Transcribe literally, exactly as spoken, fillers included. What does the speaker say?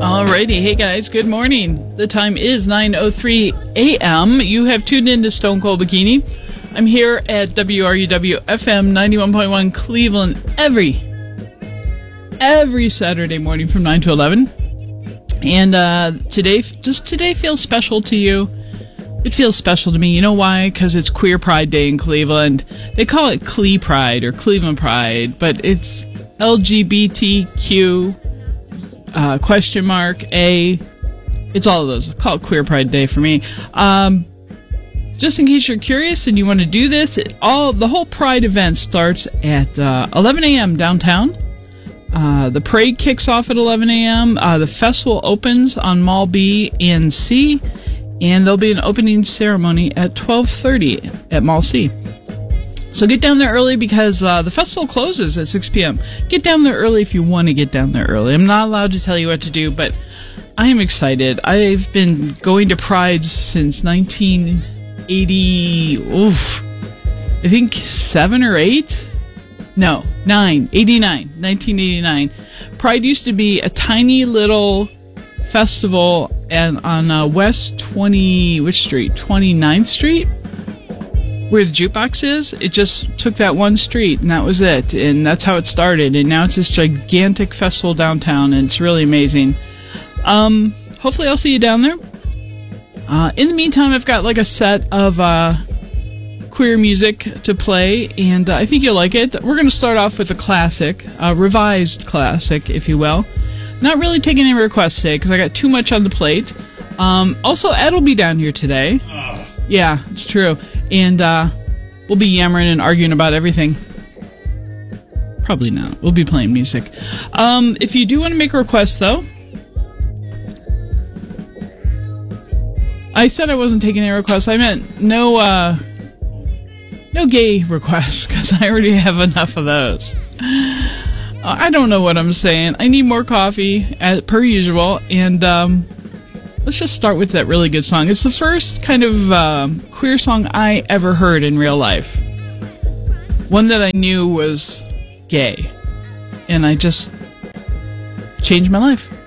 Alrighty, hey guys, good morning. The time is nine oh three a.m. You have tuned in to Stone Cold Bikini. I'm here at W R U W F M ninety-one point one Cleveland every, every Saturday morning from nine to eleven. And uh, today, just today feels special to you. It feels special to me. You know why? Because it's Queer Pride Day in Cleveland. They call it Cle Pride or Cleveland Pride, but it's L G B T Q uh, question mark A. It's all of those. Call it Queer Pride Day for me. Um, just in case you're curious and you want to do this, it, all the whole Pride event starts at uh, eleven a.m. downtown. Uh, the parade kicks off at eleven a.m. Uh, the festival opens on Mall B and C, and there'll be an opening ceremony at twelve thirty at Mall C. So get down there early because uh, the festival closes at six p.m. Get down there early if you want to get down there early. I'm not allowed to tell you what to do, but I am excited. I've been going to Prides since nineteen eighty, oof, I think seven or eight? No, nine, eighty-nine, nineteen eighty-nine. Pride used to be a tiny little festival and on uh, West twenty, which street? twenty-ninth Street? Where the jukebox is. It just took that one street and that was it. And that's how it started. And now it's this gigantic festival downtown and it's really amazing. Um, hopefully I'll see you down there. Uh, in the meantime, I've got like a set of uh, queer music to play and uh, I think you'll like it. We're going to start off with a classic, a revised classic, if you will. Not really taking any requests today because I got too much on the plate. Um, also, Ed will be down here today. Yeah, it's true. And uh, we'll be yammering and arguing about everything. Probably not. We'll be playing music. Um, if you do want to make a request, though, I said I wasn't taking any requests. I meant no, uh, no gay requests because I already have enough of those. I don't know what I'm saying. I need more coffee, as per usual, and um, let's just start with that really good song. It's the first kind of uh, queer song I ever heard in real life. One that I knew was gay, and I just changed my life.